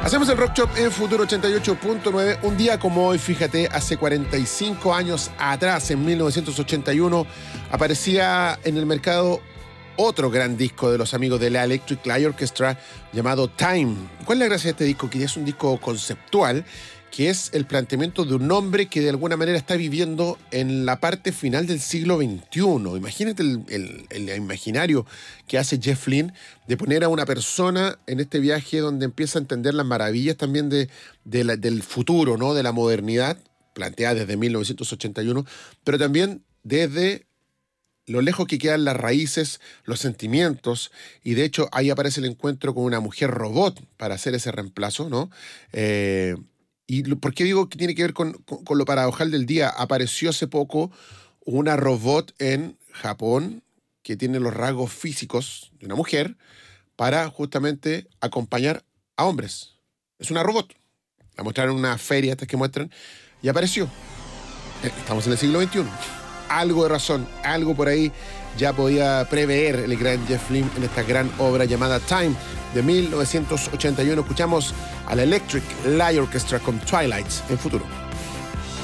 Hacemos el Rock Shop en Futuro 88.9. Un día como hoy, fíjate, hace 45 años atrás, en 1981, aparecía en el mercado otro gran disco de los amigos de la Electric Light Orchestra llamado Time. ¿Cuál es la gracia de este disco? Que es un disco conceptual, que es el planteamiento de un hombre que de alguna manera está viviendo en la parte final del siglo XXI. Imagínate el imaginario que hace Jeff Lynne de poner a una persona en este viaje donde empieza a entender las maravillas también del futuro, ¿no? De la modernidad, planteada desde 1981, pero también desde lo lejos que quedan las raíces, los sentimientos, y de hecho ahí aparece el encuentro con una mujer robot para hacer ese reemplazo, ¿no? ¿Por qué digo que tiene que ver con lo paradojal del día? Apareció hace poco una robot en Japón que tiene los rasgos físicos de una mujer para justamente acompañar a hombres. Es una robot. La mostraron en una feria, estas que muestran, y apareció. Estamos en el siglo XXI. Algo de razón, algo por ahí ya podía prever el gran Jeff Lynne en esta gran obra llamada Time de 1981. Escuchamos a la Electric Light Orchestra con Twilight en Futuro.